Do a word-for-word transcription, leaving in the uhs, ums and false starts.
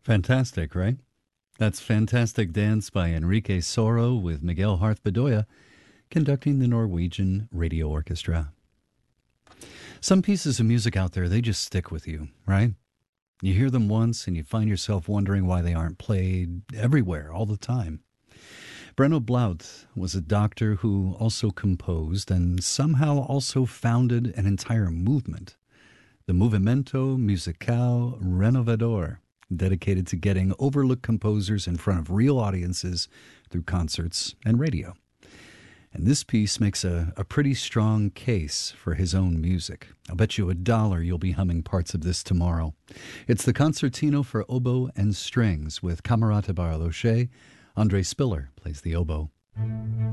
Fantastic, right? That's Fantastic Dance by Enrique Soro with Miguel Harth Bedoya conducting the Norwegian Radio Orchestra. Some pieces of music out there, they just stick with you, right? You hear them once and you find yourself wondering why they aren't played everywhere all the time. Brenno Blaut was a doctor who also composed and somehow also founded an entire movement, the Movimento Musical Renovador, dedicated to getting overlooked composers in front of real audiences through concerts and radio. And this piece makes a, a pretty strong case for his own music. I'll bet you a dollar you'll be humming parts of this tomorrow. It's the Concertino for Oboe and Strings with Camerata Barloche. Andre Spiller plays the oboe.